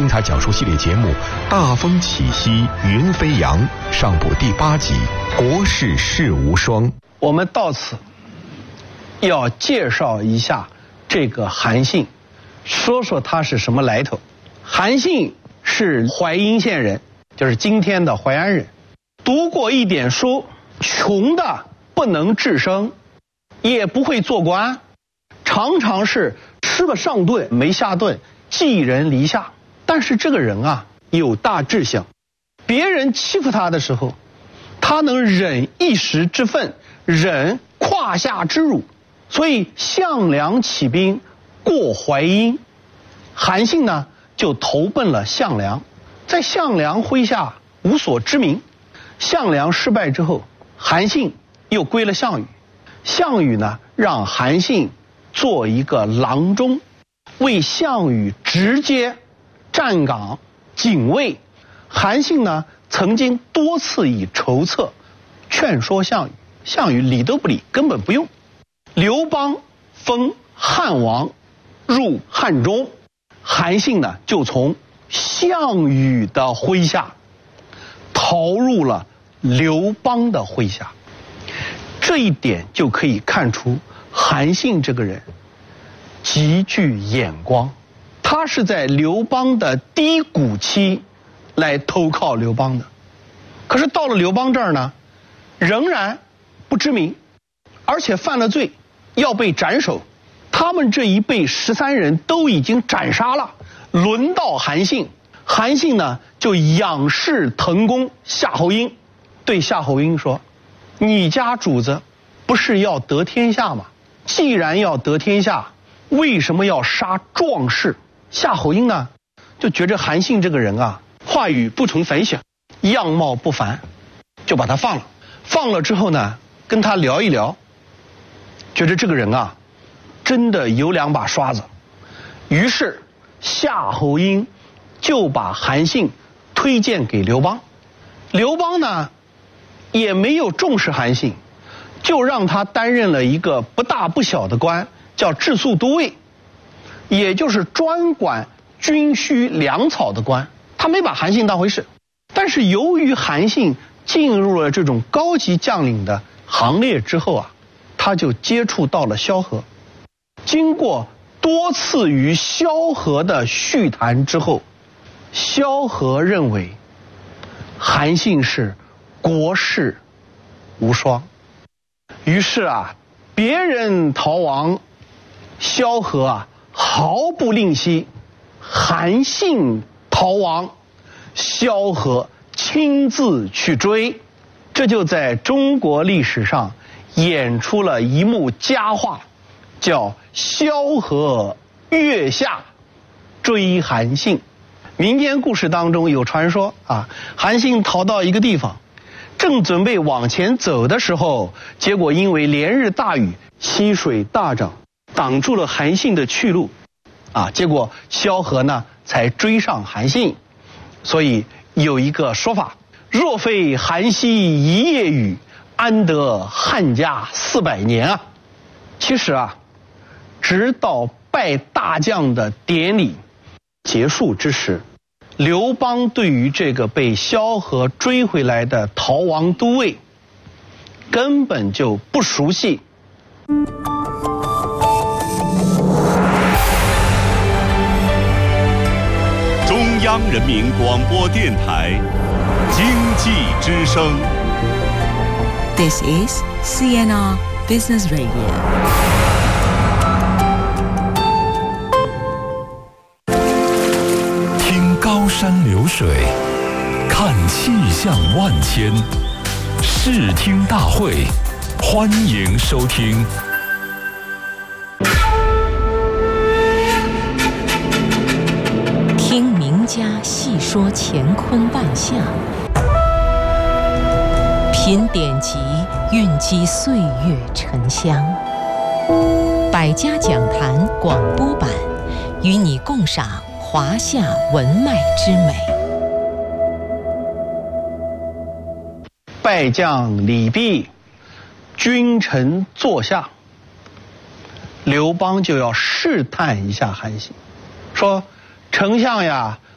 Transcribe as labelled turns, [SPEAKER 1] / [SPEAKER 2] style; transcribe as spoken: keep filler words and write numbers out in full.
[SPEAKER 1] 精彩讲述系列节目《大风起兮云飞扬》上部第八集《国士世无双》。
[SPEAKER 2] 我们到此要介绍一下这个韩信，说说他是什么来头。韩信是淮阴县人，就是今天的淮安人，读过一点书，穷的不能治生，也不会做官，常常是吃了上顿没下顿，寄人篱下。但是这个人啊，有大志向，别人欺负他的时候，他能忍一时之愤，忍胯下之辱。所以项梁起兵过淮阴，韩信呢就投奔了项梁，在项梁麾下无所知名。项梁失败之后，韩信又归了项羽，项羽呢让韩信做一个郎中，为项羽直接站岗警卫。韩信呢曾经多次以筹策劝说项羽，项羽理都不理，根本不用。刘邦封汉王入汉中，韩信呢就从项羽的麾下逃入了刘邦的麾下。这一点就可以看出韩信这个人极具眼光，他是在刘邦的低谷期来投靠刘邦的，可是到了刘邦这儿呢，仍然不知名，而且犯了罪，要被斩首。他们这一辈十三人都已经斩杀了，轮到韩信。韩信呢就仰视滕公夏侯婴，对夏侯婴说：你家主子不是要得天下吗？既然要得天下，为什么要杀壮士？夏侯婴呢就觉着韩信这个人啊，话语不从凡响，样貌不凡，就把他放了。放了之后呢，跟他聊一聊，觉得这个人啊真的有两把刷子。于是夏侯婴就把韩信推荐给刘邦。刘邦呢也没有重视韩信，就让他担任了一个不大不小的官，叫治粟都尉，也就是专管军需粮草的官。他没把韩信当回事。但是由于韩信进入了这种高级将领的行列之后啊，他就接触到了萧何。经过多次与萧何的叙谈之后，萧何认为韩信是国士无双。于是啊，别人逃亡，萧何啊毫不吝惜；韩信逃亡，萧何亲自去追。这就在中国历史上演出了一幕佳话，叫萧何月下追韩信。民间故事当中有传说啊，韩信逃到一个地方，正准备往前走的时候，结果因为连日大雨，溪水大涨，挡住了韩信的去路啊，结果萧何呢才追上韩信。所以有一个说法，若非韩熙一夜雨，安得汉家四百年啊。其实啊，直到拜大将的典礼结束之时，刘邦对于这个被萧何追回来的逃亡都尉根本就不熟悉。
[SPEAKER 3] 中央人民广播电台经济之声。
[SPEAKER 4] This is C N R Business Radio。
[SPEAKER 5] 听高山流水，看气象万千，视听大会，欢迎收听。
[SPEAKER 4] 听名家细说乾坤万象，品典籍，蕴积岁月沉香。百家讲坛广播版，与你共赏华夏文脉之美。
[SPEAKER 2] 拜将礼毕，君臣坐下。刘邦就要试探一下韩信，说：丞相呀，